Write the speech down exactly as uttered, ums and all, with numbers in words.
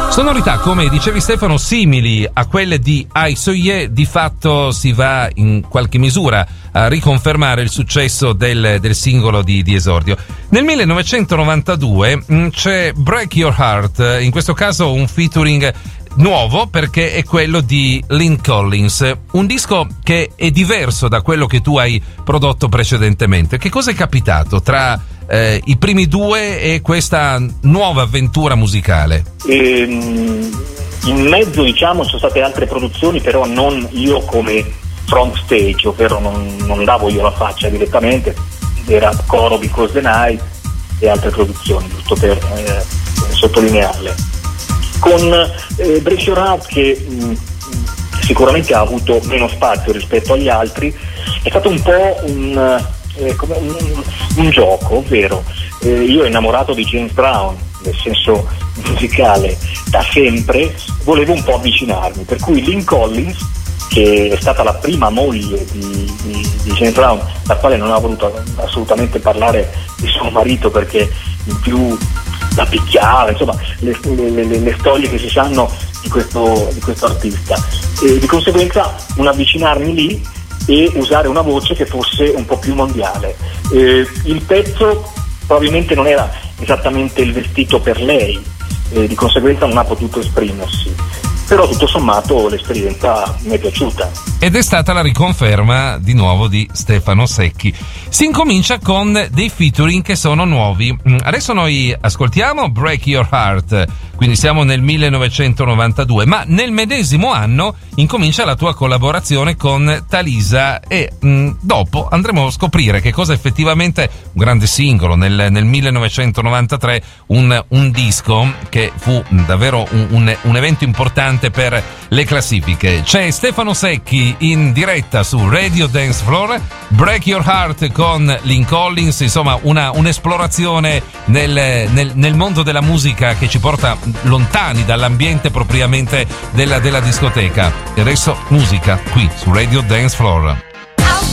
Sonorità, come dicevi Stefano, simili a quelle di I Saw Ye. Di fatto si va in qualche misura a riconfermare il successo del, del singolo di, di esordio. Nel millenovecentonovantadue mh, c'è Break Your Heart, in questo caso un featuring nuovo perché è quello di Lynn Collins, un disco che è diverso da quello che tu hai prodotto precedentemente. Che cosa è capitato tra eh, i primi due e questa nuova avventura musicale? Ehm, in mezzo, diciamo, ci sono state altre produzioni, però non io come front stage, ovvero non, non davo io la faccia direttamente, era Coro Because the Night e altre produzioni, giusto per eh, sottolinearle. Con eh, Break Your Heart, che mh, sicuramente ha avuto meno spazio rispetto agli altri, è stato un po' un, eh, come un, un gioco, ovvero eh, io innamorato di James Brown, nel senso musicale, da sempre, volevo un po' avvicinarmi, per cui Lynn Collins, che è stata la prima moglie di, di, di James Brown, la quale non ha voluto assolutamente parlare di suo marito perché in più la picchiava, insomma le, le, le, le storie che si sanno di questo, di questo artista, e di conseguenza un avvicinarmi lì e usare una voce che fosse un po' più mondiale. Eh, il pezzo probabilmente non era esattamente il vestito per lei, eh, di conseguenza non ha potuto esprimersi, però tutto sommato l'esperienza mi è piaciuta. Ed è stata la riconferma di nuovo di Stefano Secchi. Si incomincia con dei featuring che sono nuovi. Adesso noi ascoltiamo Break Your Heart, quindi siamo nel millenovecentonovantadue, ma nel medesimo anno incomincia la tua collaborazione con Talisa e mh, dopo andremo a scoprire che cosa effettivamente un grande singolo nel, nel millenovecentonovantatré, un, un disco che fu davvero un, un, un evento importante per le classifiche. C'è Stefano Secchi in diretta su Radio Dance Floor, Break Your Heart con Lynn Collins, insomma una un'esplorazione nel, nel, nel mondo della musica che ci porta lontani dall'ambiente propriamente della, della discoteca. E adesso musica qui su Radio Dance Floor.